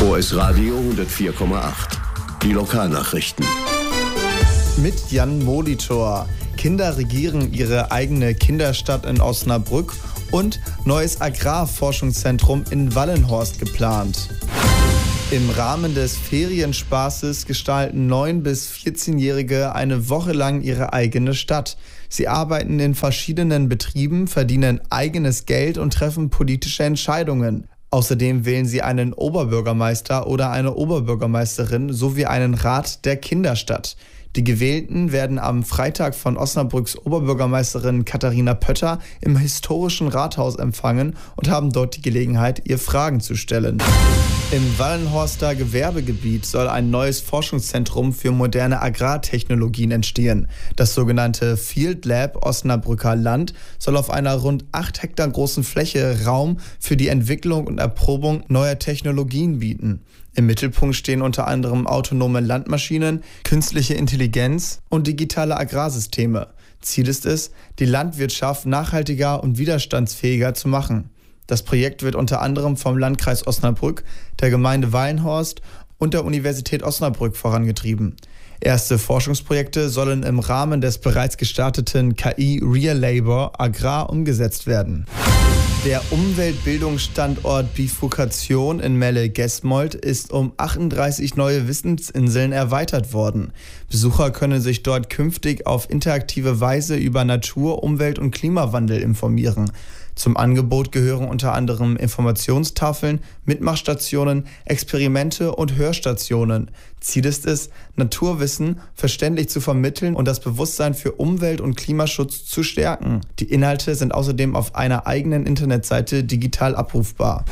OS Radio 104,8. Die Lokalnachrichten. Mit Jan Molitor. Kinder regieren ihre eigene Kinderstadt in Osnabrück und neues Agrarforschungszentrum in Wallenhorst geplant. Im Rahmen des Ferienspaßes gestalten 9- bis 14-Jährige eine Woche lang ihre eigene Stadt. Sie arbeiten in verschiedenen Betrieben, verdienen eigenes Geld und treffen politische Entscheidungen. Außerdem wählen sie einen Oberbürgermeister oder eine Oberbürgermeisterin sowie einen Rat der Kinderstadt. Die Gewählten werden am Freitag von Osnabrücks Oberbürgermeisterin Katharina Pötter im historischen Rathaus empfangen und haben dort die Gelegenheit, ihr Fragen zu stellen. Im Wallenhorster Gewerbegebiet soll ein neues Forschungszentrum für moderne Agrartechnologien entstehen. Das sogenannte Field Lab Osnabrücker Land soll auf einer rund 8 Hektar großen Fläche Raum für die Entwicklung und Erprobung neuer Technologien bieten. Im Mittelpunkt stehen unter anderem autonome Landmaschinen, künstliche Intelligenz und digitale Agrarsysteme. Ziel ist es, die Landwirtschaft nachhaltiger und widerstandsfähiger zu machen. Das Projekt wird unter anderem vom Landkreis Osnabrück, der Gemeinde Wallenhorst und der Universität Osnabrück vorangetrieben. Erste Forschungsprojekte sollen im Rahmen des bereits gestarteten KI Real Labor Agrar umgesetzt werden. Der Umweltbildungsstandort Bifurkation in Melle-Gesmold ist um 38 neue Wissensinseln erweitert worden. Besucher können sich dort künftig auf interaktive Weise über Natur-, Umwelt- und Klimawandel informieren. Zum Angebot gehören unter anderem Informationstafeln, Mitmachstationen, Experimente und Hörstationen. Ziel ist es, Naturwissen verständlich zu vermitteln und das Bewusstsein für Umwelt- und Klimaschutz zu stärken. Die Inhalte sind außerdem auf einer eigenen Internetseite digital abrufbar.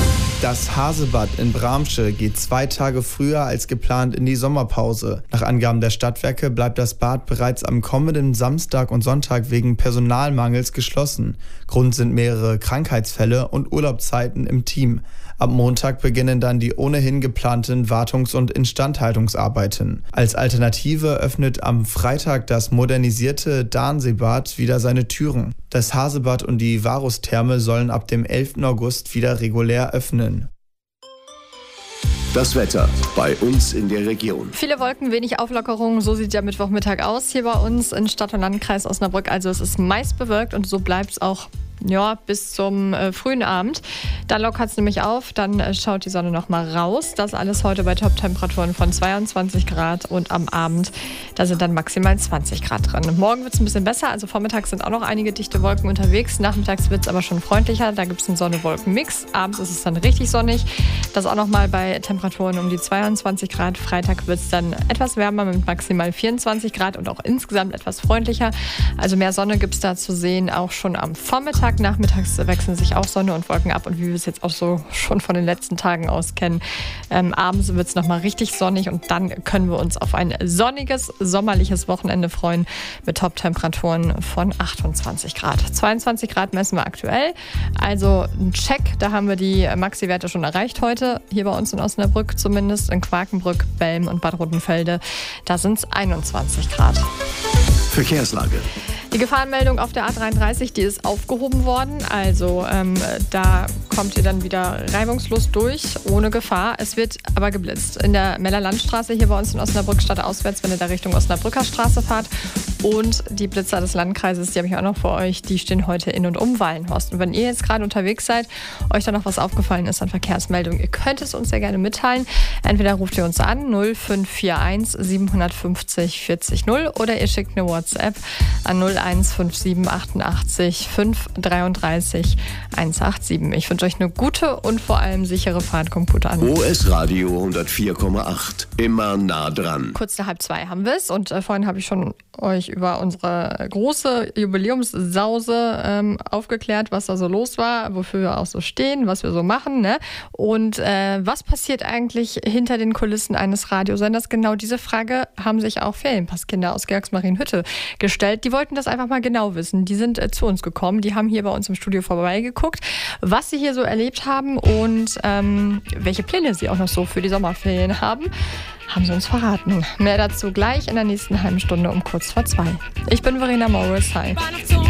Das Hasebad in Bramsche geht 2 Tage früher als geplant in die Sommerpause. Nach Angaben der Stadtwerke bleibt das Bad bereits am kommenden Samstag und Sonntag wegen Personalmangels geschlossen. Grund sind mehrere Krankheitsfälle und Urlaubszeiten im Team. Ab Montag beginnen dann die ohnehin geplanten Wartungs- und Instandhaltungsarbeiten. Als Alternative öffnet am Freitag das modernisierte Dahnseebad wieder seine Türen. Das Hasebad und die Varustherme sollen ab dem 11. August wieder regulär öffnen. Das Wetter bei uns in der Region. Viele Wolken, wenig Auflockerung, so sieht der Mittwochmittag aus hier bei uns in Stadt- und Landkreis Osnabrück. Also es ist meist bewölkt und so bleibt es auch bis zum frühen Abend. Dann lockert es nämlich auf, dann schaut die Sonne noch mal raus. Das alles heute bei Top-Temperaturen von 22 Grad und am Abend, da sind dann maximal 20 Grad drin. Morgen wird es ein bisschen besser, also vormittags sind auch noch einige dichte Wolken unterwegs. Nachmittags wird es aber schon freundlicher, da gibt es einen Sonne-Wolken-Mix. Abends ist es dann richtig sonnig. Das auch noch mal bei Temperaturen um die 22 Grad. Freitag wird es dann etwas wärmer mit maximal 24 Grad und auch insgesamt etwas freundlicher. Also mehr Sonne gibt es da zu sehen, auch schon am Vormittag. Nachmittags wechseln sich auch Sonne und Wolken ab und wie wir es jetzt auch so schon von den letzten Tagen aus kennen. Abends wird es nochmal richtig sonnig und dann können wir uns auf ein sonniges, sommerliches Wochenende freuen mit Top-Temperaturen von 28 Grad. 22 Grad messen wir aktuell, also ein Check, da haben wir die Maxi-Werte schon erreicht heute, hier bei uns in Osnabrück zumindest, in Quakenbrück, Belm und Bad Rotenfelde, da sind es 21 Grad. Verkehrslage. Die Gefahrenmeldung auf der A33, die ist aufgehoben worden. Also da kommt ihr dann wieder reibungslos durch, ohne Gefahr. Es wird aber geblitzt. In der Meller-Landstraße hier bei uns in Osnabrück stadtauswärts, wenn ihr da Richtung Osnabrücker Straße fahrt. Und die Blitzer des Landkreises, die habe ich auch noch für euch, die stehen heute in und um Wallenhorst. Und wenn ihr jetzt gerade unterwegs seid, euch da noch was aufgefallen ist an Verkehrsmeldung, ihr könnt es uns sehr gerne mitteilen. Entweder ruft ihr uns an 0541 750 40 0 oder ihr schickt eine WhatsApp an 0157 88 533 187. Ich wünsche euch eine gute und vor allem sichere Fahrt. Kommt gut an. OS Radio 104,8. Immer nah dran. Kurz nach 1:30 haben wir es und vorhin habe ich schon euch über unsere große Jubiläumssause aufgeklärt, was da so los war, wofür wir auch so stehen, was wir so machen, ne? Und was passiert eigentlich hinter den Kulissen eines Radiosenders? Genau diese Frage haben sich auch Ferienpasskinder aus Georgsmarienhütte gestellt. Die wollten das einfach mal genau wissen. Die sind zu uns gekommen, die haben hier bei uns im Studio vorbeigeguckt, was sie hier so erlebt haben und welche Pläne sie auch noch so für die Sommerferien haben sie uns verraten. Mehr dazu gleich in der nächsten halben Stunde um kurz vor 2. Ich bin Verena Morris. Hi.